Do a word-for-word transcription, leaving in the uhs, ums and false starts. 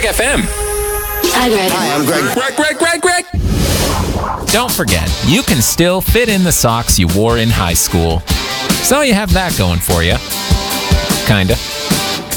Greg F M. Hi, Greg. Hi, I'm Greg. Greg, Greg, Greg, Greg. Don't forget, you can still fit in the socks you wore in high school. So you have that going for you. Kinda.